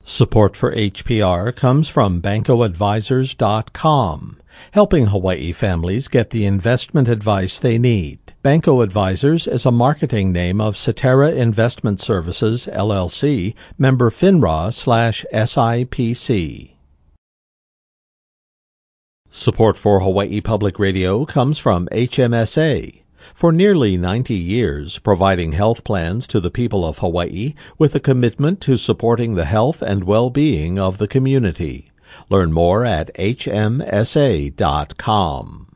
Support for HPR comes from BancoAdvisors.com, helping Hawaii families get the investment advice they need. Banco Advisors is a marketing name of Cetera Investment Services, LLC, member FINRA/SIPC. Support for Hawaii Public Radio comes from HMSA. For nearly 90 years, providing health plans to the people of Hawaii with a commitment to supporting the health and well-being of the community. Learn more at hmsa.com.